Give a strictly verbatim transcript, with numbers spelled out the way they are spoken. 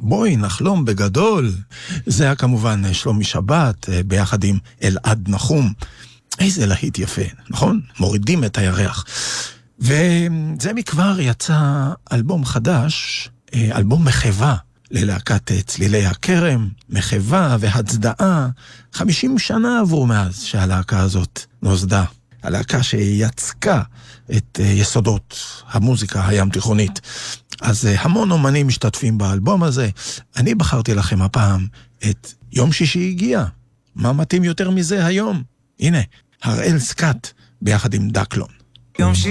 בואי נחלום בגדול. זה היה כמובן שלומי שבת, ביחד עם אלעד נחום. איזה להיט יפה, נכון? מורידים את הירח. וזה מכבר יצא אלבום חדש, אלבום מחווה ללהקת צלילי הכרם, מחווה והצדעה. חמישים שנה עברו מאז שהלהקה הזאת נוסדה. הלהקה שיצקה את יסודות המוזיקה הים תיכונית. אז המון אומנים משתתפים באלבום הזה. אני בחרתי לכם הפעם את יום שישי הגיע. מה מתאים יותר מזה היום? הנה, הראל סקאט ביחד עם דקלון.